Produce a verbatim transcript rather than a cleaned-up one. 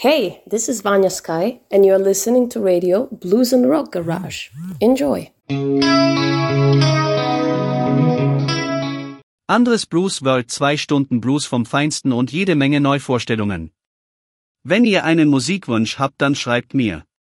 Hey, this is Vanya Sky, and you're listening to Radio Blues and Rock Garage. Enjoy. Andres Blues World, zwei Stunden Blues vom Feinsten und jede Menge Neuvorstellungen. Wenn ihr einen Musikwunsch habt, dann schreibt mir.